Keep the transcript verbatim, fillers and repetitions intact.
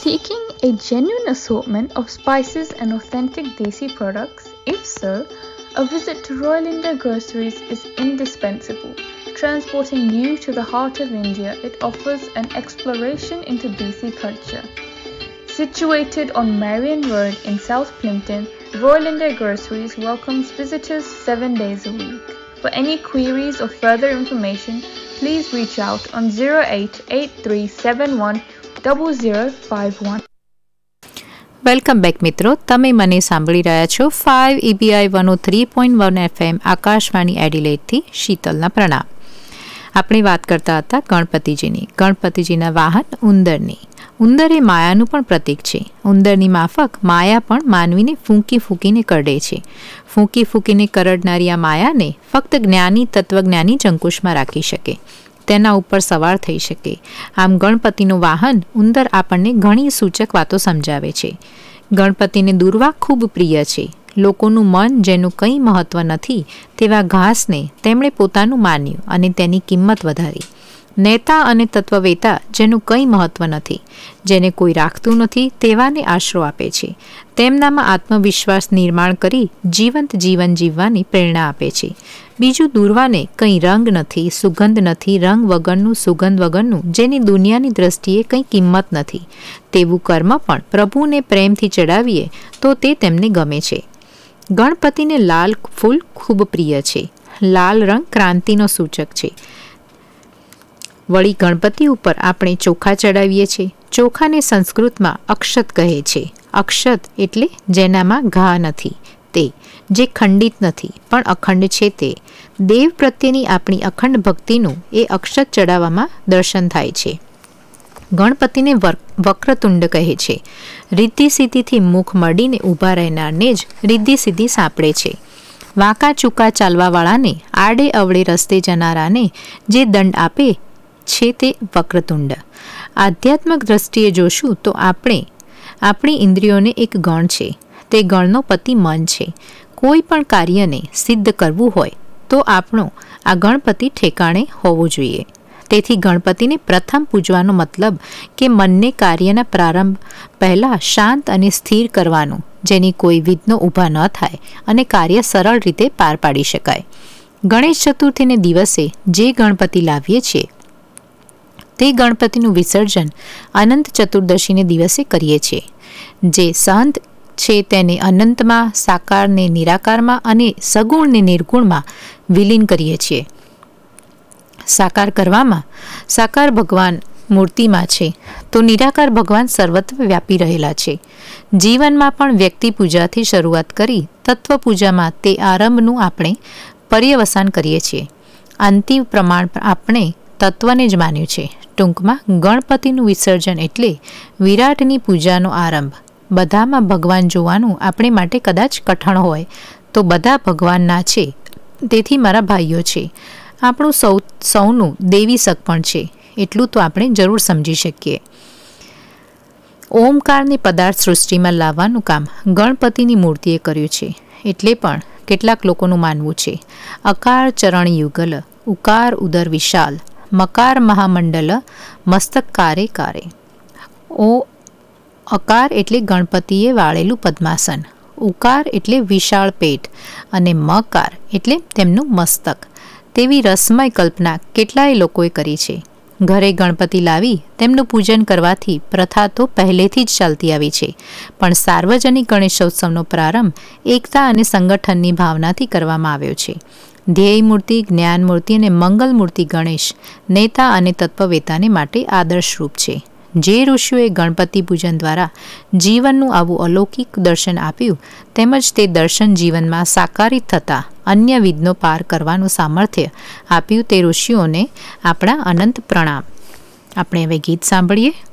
seeking a genuine assortment of spices and authentic Desi products? If so, a visit to Royal India Groceries is indispensable. Transporting you to the heart of India, it offers an exploration into Desi culture. Situated on Marion Road in South Plimpton, Royal India Groceries welcomes visitors seven days a week. For any queries or further information, please reach out on zero eight eight three seven one zero zero five one. Welcome back મિત્રો, તમે મને સાંભળી રહ્યા છો five ઈબીઆઈ one O three point one FM Akashvani એડિલેડથી. શીતલના પ્રણામ. આપણે વાત કરતા હતા ગણપતિજીની, ગણપતિજીના વાહન ઉંદરની. ઉંદર એ માયાનું પણ પ્રતીક છે. ઉંદરની માફક માયા પણ માનવીને ફૂંકી ફૂંકીને કરડે છે. ફૂંકી ફૂંકીને કરડનારી આ માયાને ફક્ત જ્ઞાની તત્વજ્ઞાની જ અંકુશમાં રાખી શકે, તેના ઉપર સવાર થઈ શકે. આમ ગણપતિનું વાહન ઉંદર આપણને ઘણી સૂચક વાતો સમજાવે છે. ગણપતિને દૂરવા ખૂબ પ્રિય છે. લોકોનું મન જેનું કંઈ મહત્ત્વ નથી તેવા ઘાસને તેમણે પોતાનું માન્યું અને તેની કિંમત વધારી. નેતા અને તત્વવેતા જેનું કંઈ મહત્ત્વ નથી, જેને કોઈ રાખતું નથી તેવાને આશરો આપે છે. તેમનામાં આત્મવિશ્વાસ નિર્માણ કરી જીવંત જીવન જીવવાની પ્રેરણા આપે છે. બીજું દૂરવાને કંઈ રંગ નથી, સુગંધ નથી, રંગ વગરનું, સુગંધ વગરનું, જેની દુનિયાની દ્રષ્ટિએ કંઈ કિંમત નથી તેવું કર્મ પણ પ્રભુને પ્રેમથી ચડાવીએ તો તે તેમને ગમે છે. ગણપતિને લાલ ફૂલ ખૂબ પ્રિય છે. લાલ રંગ ક્રાંતિનો સૂચક છે. વળી ગણપતિ ઉપર આપણે ચોખા ચડાવીએ છીએ. ચોખાને સંસ્કૃતમાં અક્ષત કહે છે. અક્ષત એટલે જેનામાં ઘા નથી, તે જે ખંડિત નથી પણ અખંડ છે. તે દેવ પ્રત્યેની આપણી અખંડ ભક્તિનું એ અક્ષત ચડાવવામાં દર્શન થાય છે. ગણપતિને વક્રતુંડ કહે છે. રિદ્ધિ સિદ્ધિથી મુખ મળીને ઊભા રહેનારને જ રિદ્ધિ સિદ્ધિ સાંપડે છે. વાંકા ચૂકા ચાલવાવાળાને, આડે અવળે રસ્તે જનારાને જે દંડ આપે છે તે વક્રતુંડ. આધ્યાત્મિક દ્રષ્ટિએ જોશું તો આપણે આપણી ઇન્દ્રિયોને એક ગણ છે. તે ગણનો પતિ મન છે. કોઈ પણ કાર્યને સિદ્ધ કરવું હોય તો આપણો આ ગણપતિ ઠેકાણે હોવો જોઈએ. તેથી ગણપતિને પ્રથમ પૂજવાનો મતલબ કે મનને કાર્યના પ્રારંભ પહેલાં શાંત અને સ્થિર કરવાનું, જેની કોઈ વિઘ્નો ઊભા ન થાય અને કાર્ય સરળ રીતે પાર પાડી શકાય. ગણેશ ચતુર્થીને દિવસે જે ગણપતિ લાવીએ છીએ તે ગણપતિનું વિસર્જન અનંત ચતુર્દશીને દિવસે કરીએ છીએ. જે સંત છે તેને અનંતમાં, સાકારને નિરાકારમાં અને સગુણને નિર્ગુણમાં વિલીન કરીએ છીએ. સાકાર કરવામાં સાકાર ભગવાન મૂર્તિમાં છે તો નિરાકાર ભગવાન સર્વત્ર વ્યાપી રહેલા છે. જીવનમાં પણ વ્યક્તિ પૂજાથી શરૂઆત કરી તત્વ પૂજામાં તે આરંભનું આપણે પર્યવસાન કરીએ છીએ. અંતિમ પ્રમાણ આપણે તત્વને જ માન્યું છે. ટૂંકમાં ગણપતિનું વિસર્જન એટલે વિરાટની પૂજાનો આરંભ. બધામાં ભગવાન જોવાનું આપણે માટે કદાચ કઠણ હોય તો બધા ભગવાનના છે. તેથી મારા ભાઈઓ છે, આપણું સૌ સૌનું દેવી સગપણ છે એટલું તો આપણે જરૂર સમજી શકીએ. ઓમકારને પદાર્થ સૃષ્ટિમાં લાવવાનું કામ ગણપતિની મૂર્તિએ કર્યું છે. એટલે પણ કેટલાક લોકોનું માનવું છે અકાર ચરણ યુગલ, ઉકાર ઉદર વિશાલ, મકાર મહામંડલ, મસ્તક કારે કારે. ઓ અકાર એટલે ગણપતિએ વાળેલું પદ્માસન, ઉકાર એટલે વિશાળ પેટ અને મકાર એટલે તેમનું મસ્તક. તેવી રસમય કલ્પના કેટલાય લોકોએ કરી છે. ઘરે ગણપતિ લાવી તેમનું પૂજન કરવાથી પ્રથા તો પહેલેથી જ ચાલતી આવી છે, પણ સાર્વજનિક ગણેશોત્સવનો પ્રારંભ એકતા અને સંગઠનની ભાવનાથી કરવામાં આવ્યો છે. ધ્યેય મૂર્તિ, જ્ઞાન મૂર્તિ અને મંગલ મૂર્તિ ગણેશ નેતા અને તત્વવેતાને માટે આદર્શરૂપ છે. જે ઋષિઓએ ગણપતિ પૂજન દ્વારા જીવનનું આવું અલૌકિક દર્શન આપ્યું, તેમજ તે દર્શન જીવનમાં સાકારિત થતાં અન્ય વિઘ્નો પાર કરવાનું સામર્થ્ય આપ્યું, તે ઋષિઓને આપણા અનંત પ્રણામ. આપણે હવે ગીત સાંભળીએ.